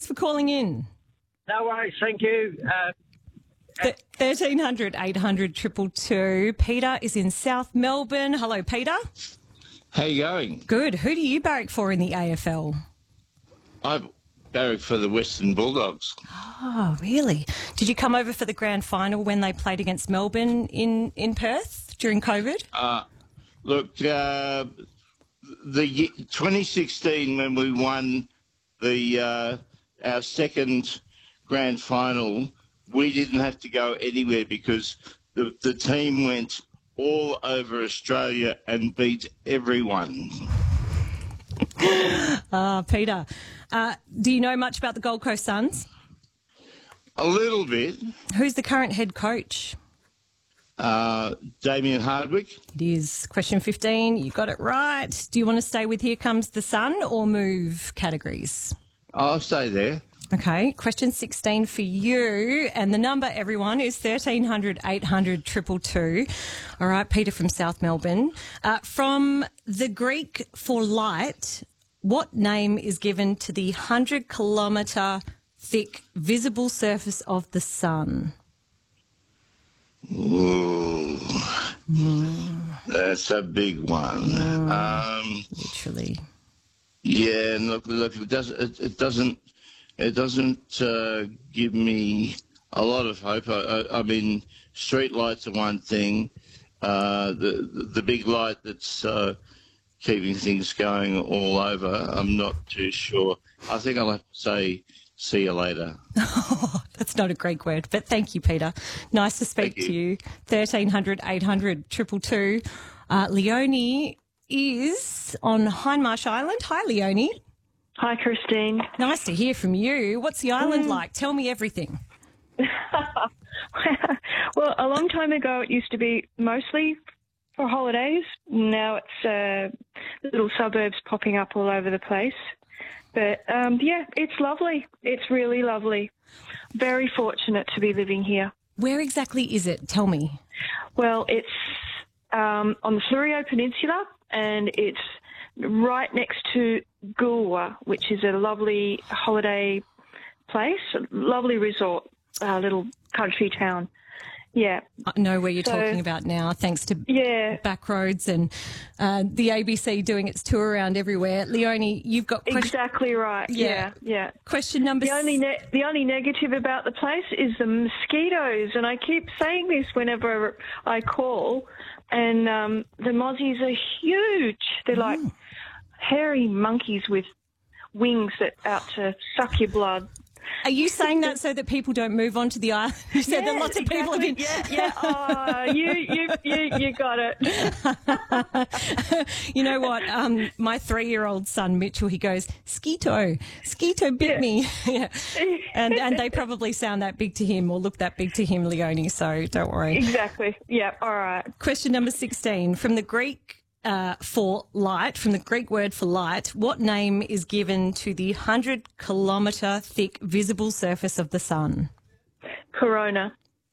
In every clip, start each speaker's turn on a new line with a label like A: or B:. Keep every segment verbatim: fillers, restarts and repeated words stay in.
A: for calling in.
B: No worries, thank you. Uh,
A: Th- thirteen hundred eight hundred two two two. Peter is in South Melbourne. Hello, Peter.
C: How you going?
A: Good. Who do you barrack for in the A F L?
C: I barrack for the Western Bulldogs.
A: Oh, really? Did you come over for the grand final when they played against Melbourne in, in Perth during COVID?
C: Uh, look, uh, the ye- twenty sixteen when we won the uh, our second grand final, we didn't have to go anywhere because the, the team went all over Australia and beat everyone.
A: Ah, uh, Peter, uh, do you know much about the Gold Coast Suns?
C: A little bit.
A: Who's the current head coach?
C: Uh, Damien Hardwick.
A: It is question fifteen. You got it right. Do you want to stay with Here Comes the Sun or move categories?
C: I'll stay there.
A: Okay, question sixteen for you. And the number, everyone, is thirteen hundred eight hundred two two two. All right, Peter from South Melbourne. Uh, from the Greek for light, what name is given to the one hundred kilometre thick visible surface of the sun?
C: Ooh, mm. That's a big one. Mm. Um,
A: Literally.
C: Yeah, and look, look, it doesn't, it, it doesn't, it doesn't uh, give me a lot of hope. I, I, I mean, street lights are one thing. Uh, the, the the big light that's uh, keeping things going all over, I'm not too sure. I think I'll have to say, see you later.
A: Oh, that's not a Greek word, but thank you, Peter. Nice to speak
C: Thank
A: to
C: you.
A: you. thirteen hundred eight hundred two two two. Uh, Leonie is on Hindmarsh Island. Hi, Leonie.
D: Hi, Christine.
A: Nice to hear from you. What's the island
D: Mm.
A: like? Tell me everything.
D: Well, a long time ago it used to be mostly for holidays. Now it's uh, little suburbs popping up all over the place. But, um, yeah, it's lovely. It's really lovely. Very fortunate to be living here.
A: Where exactly is it? Tell me.
D: Well, it's um, on the Fleurieu Peninsula, and it's right next to Goolwa, which is a lovely holiday place, a lovely resort, uh, little country town. Yeah.
A: I know where you're
D: So-
A: talking about now, thanks to
D: Yeah.
A: Backroads and uh, the A B C doing its tour around everywhere. Leonie, you've got question,
D: Exactly right.
A: Yeah.
D: Yeah, yeah.
A: question number
D: The only ne- the only negative about the place is the mosquitoes, and I keep saying this whenever I call. And um, the mozzies are huge. They're like hairy monkeys with wings that out to suck your blood.
A: Are you saying that so that people don't move on to the island? You said that
D: Yes,
A: lots of people have been...
D: exactly. Yeah, yeah. Oh, you, you, you, you got it.
A: You know what? Um, my three-year-old son, Mitchell, he goes, Skeeto, Skeeto bit
D: Yeah.
A: me. Yeah. And and they probably sound that big to him or look that big to him, Leonie, so don't worry.
D: Exactly. Yeah. All right.
A: Question number sixteen. From the Greek uh, for light, from the Greek word for light, what name is given to the one hundred kilometre thick visible surface of the sun?
D: Corona.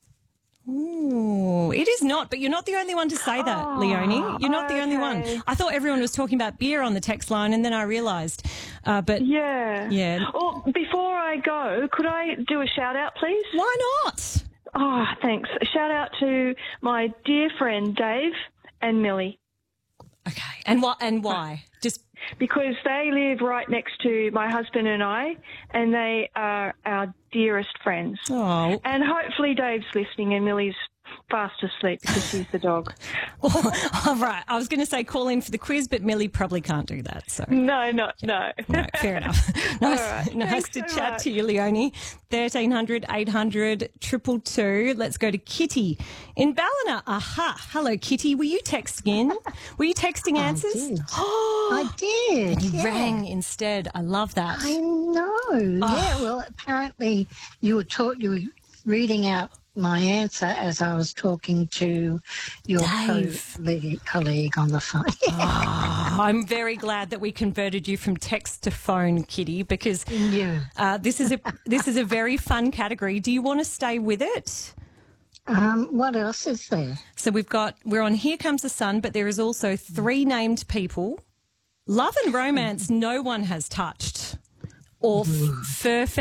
A: Ooh, it is not, but you're not the only one to say that,
D: Oh,
A: Leonie. You're not the only one.
D: okay.
A: I thought everyone was talking about beer on the text line, and then I realised. Uh, but
D: Yeah.
A: Yeah.
D: Well, before I go, could I do a shout out, please?
A: why not?
D: Oh, thanks. A shout out to my dear friend Dave and Millie,
A: Okay, and what? And why? Just
D: because they live right next to my husband and I, and they are our dearest friends.
A: oh,
D: And hopefully Dave's listening and Millie's fast asleep because he's the dog.
A: all right. I was going to say call in for the quiz, but Millie probably can't do that. So
D: No, no, no.
A: no, fair enough. Nice,
D: right.
A: nice
D: Thanks
A: to
D: so
A: chat
D: much.
A: to you, Leonie. thirteen hundred eight hundred two two two. Let's go to Kitty in Ballina. Aha. Hello, Kitty. Were you texting in? Were you texting answers?
E: did.
A: Oh,
E: I did.
A: you
E: yeah.
A: rang instead. I love that.
E: I know. Yeah. Well, apparently you were taught you were reading out my answer as I was talking to your
A: Dave.
E: colleague, colleague on the phone.
A: Oh, I'm very glad that we converted you from text to phone, Kitty, because
E: Yeah.
A: uh, this is a this is a very fun category. Do you want to stay with it?
E: Um, what else is there?
A: So we've got we're on Here Comes the Sun, but there is also three named people. Love and romance, no one has touched, or f- fur.